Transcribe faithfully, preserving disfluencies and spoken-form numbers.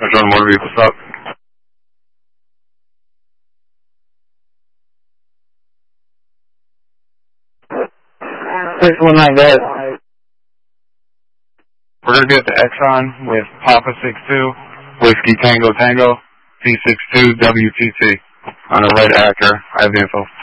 Metro Motor Vehicle, what's up? six one nine, go ahead. We're going to be at the Exxon with Papa six two, Whiskey Tango Tango, P six two W T T on a red Acura. I have the info.